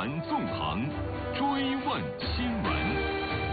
闻纵横，追问新闻。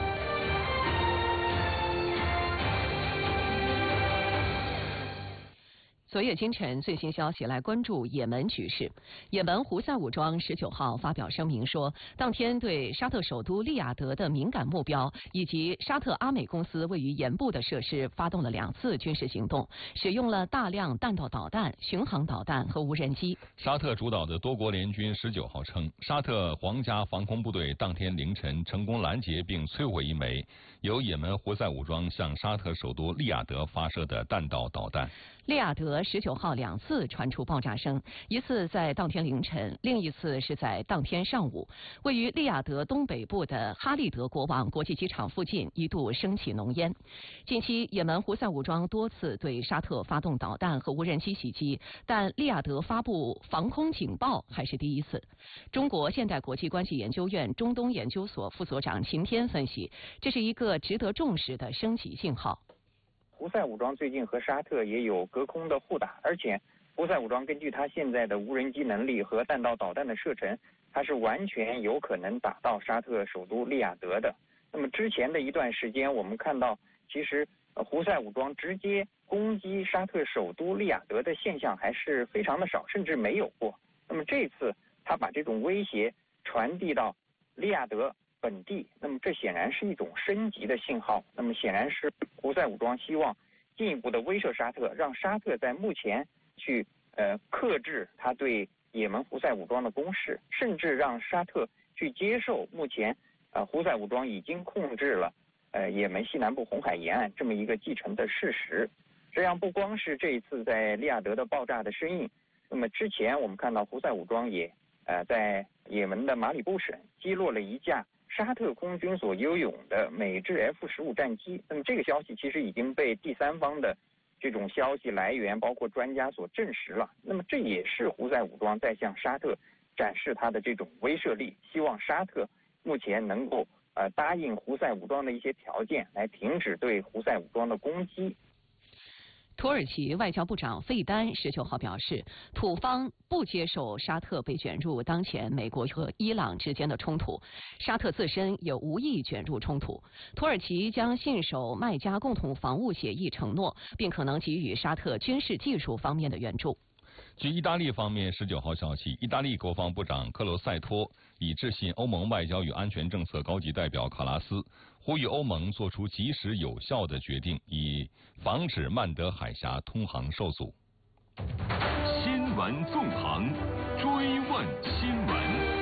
昨夜今晨最新消息来关注也门局势。也门胡塞武装19号发表声明说，当天对沙特首都利雅得的敏感目标以及沙特阿美公司位于盐部的设施发动了2次军事行动，使用了大量弹道导弹、巡航导弹和无人机。 沙特主导的多国联军19号称，沙特皇家防空部队当天凌晨成功拦截并摧毁一枚由也门胡塞武装向沙特首都利雅得发射的弹道导弹。 利雅得19号2次传出爆炸声，一次在当天凌晨，另一次是在当天上午。位于利雅得东北部的哈利德国王国际机场附近一度升起浓烟。近期，也门胡塞武装多次对沙特发动导弹和无人机袭击，但利雅得发布防空警报还是第一次。中国现代国际关系研究院中东研究所副所长秦天分析，这是一个值得重视的升级信号。 胡塞武装最近和沙特也有隔空的互打，而且胡塞武装根据它现在的无人机能力和弹道导弹的射程，它是完全有可能打到沙特首都利雅得的。那么之前的一段时间，我们看到其实胡塞武装直接攻击沙特首都利雅得的现象还是非常的少，甚至没有过。那么这次他把这种威胁传递到利雅得本地，那么这显然是一种升级的信号。那么显然是胡塞武装希望进一步的威慑沙特，让沙特在目前去克制他对也门胡塞武装的攻势，甚至让沙特去接受目前胡塞武装已经控制了也门西南部红海沿岸这么一个既成的事实。这样不光是这一次在利雅得的爆炸的身影，那么之前我们看到胡塞武装也在也门的马里布省击落了一架沙特空军所拥有的美制 F-15战机。那么这个消息其实已经被第三方的这种消息来源包括专家所证实了。那么这也是胡塞武装在向沙特展示它的这种威慑力，希望沙特目前能够答应胡塞武装的一些条件，来停止对胡塞武装的攻击。 土耳其外交部长费丹19号表示，土方不接受沙特被卷入当前美国和伊朗之间的冲突，沙特自身也无意卷入冲突。土耳其将信守麦加共同防务协议承诺，并可能给予沙特军事技术方面的援助。 据意大利方面19号消息，意大利国防部长克罗塞托已致信欧盟外交与安全政策高级代表卡拉斯，呼吁欧盟做出及时有效的决定，以防止曼德海峡通航受阻。 新闻纵横，追问新闻。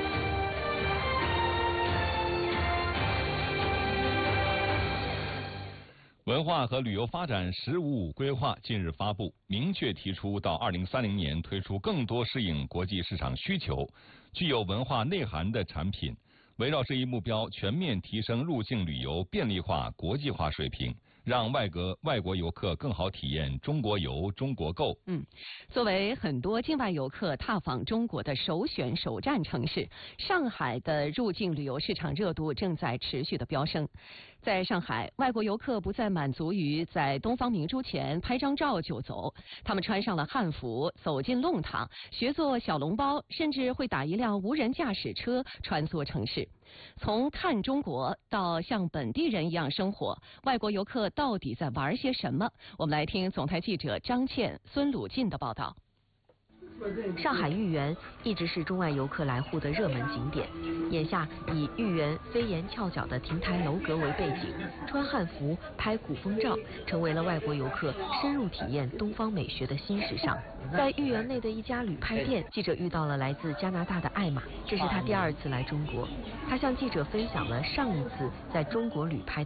文化和旅游发展“十五五”规划近日发布，明确提出到2030年推出更多适应国际市场需求、具有文化内涵的产品。围绕这一目标，全面提升入境旅游便利化、国际化水平，让外国游客更好体验中国游、中国购。 作为很多境外游客踏访中国的首选首站城市，上海的入境旅游市场热度正在持续的飙升。在上海，外国游客不再满足于在东方明珠前拍张照就走，他们穿上了汉服，走进弄堂，学做小笼包，甚至会打一辆无人驾驶车穿梭城市。从看中国到像本地人一样生活，外国游客到底在玩些什么？我们来听总台记者张倩、孙鲁进的报道。 上海豫园一直是中外游客来沪的热门景点，眼下以豫园飞檐翘角的亭台楼阁为背景，穿汉服拍古风照成为了外国游客深入体验东方美学的新时尚。在豫园内的一家旅拍店，记者遇到了来自加拿大的艾玛，这是她第2次来中国。她向记者分享了上一次在中国旅拍